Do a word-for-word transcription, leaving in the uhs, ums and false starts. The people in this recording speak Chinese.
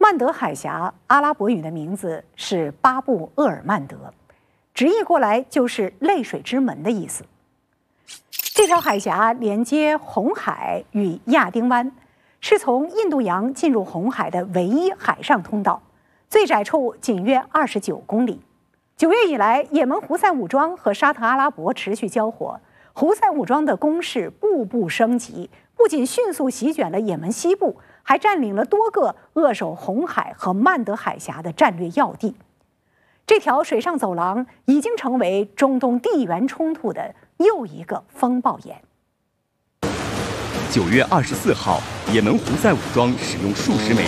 曼德海峡阿拉伯语的名字是巴布厄尔曼德，直译过来就是泪水之门的意思。这条海峡连接红海与亚丁湾，是从印度洋进入红海的唯一海上通道，最窄处仅约二十九公里。九月以来，也门胡塞武装和沙特阿拉伯持续交火，胡塞武装的攻势步步升级，不仅迅速席卷了也门西部，还占领了多个扼守红海和曼德海峡的战略要地。这条水上走廊已经成为中东地缘冲突的又一个风暴眼。 九月二十四号，也门胡塞武装使用数十枚